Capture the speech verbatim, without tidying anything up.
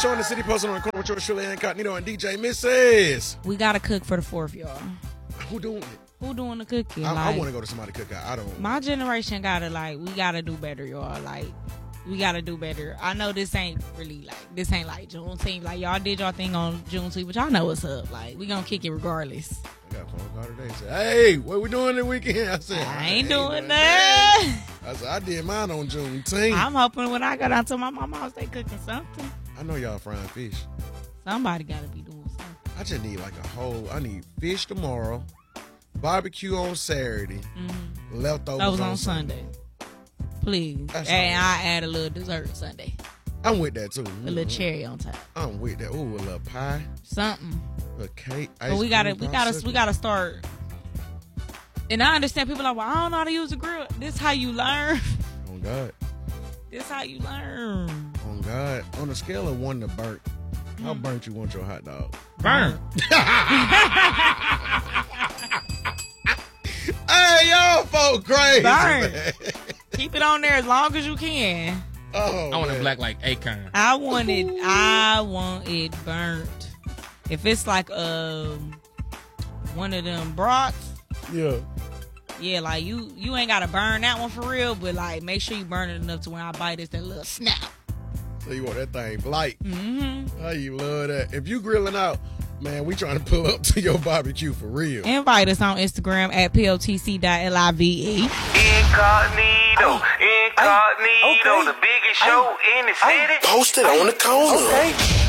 Show in the city, posted on the corner with yours truly, Incognito and D J Missus We gotta cook for the fourth, y'all. Who doing it? Who doing the cooking? I, like, I want to go to somebody cookout. I don't. My generation gotta like, we gotta do better, y'all. Like, we gotta do better. I know this ain't really like, this ain't like Juneteenth. Like, y'all did y'all thing on Juneteenth, but y'all know what's up. Like, we gonna kick it regardless. I got a phone call today. Said, "Hey, what we doing this weekend?" I said, I ain't I doing that. I said, "I did mine on Juneteenth." I'm hoping when I go down to my mama's house, they cooking something. I know y'all frying fish. Somebody gotta be doing something. I just need like a whole. I need fish tomorrow, barbecue on Saturday, Mm-hmm. leftovers That was on, on Sunday. Please. That's And all right. I add a little dessert Sunday. I'm with that too. A little cherry on top. I'm with that. Ooh, a little pie, Something. a cake. But ice we gotta, cream, we gotta, popsicle. we gotta start. And I understand people are like, well, I don't know how to use a grill. This how you learn. On God, This how you learn. on God. On a scale of one to burnt, how Mm. burnt you want your hot dog? Burn. Hey, y'all folk crazy. Burn. Man. Keep it on there as long as you can. Oh, I want man. it black like Akon. I want it. I want it burnt. If it's like um one of them brats, Yeah. yeah, like you you ain't gotta burn that one for real, but like make sure you burn it enough to when I bite it's that little snap. So you want that thing light. Mm-hmm. Oh, you love that. If you grilling out, man, we trying to pull up to your barbecue for real. Invite us on Instagram at P O T C dot L I V E. Incognito, incognito, okay. the biggest show in the city. Posted on the corner. Okay.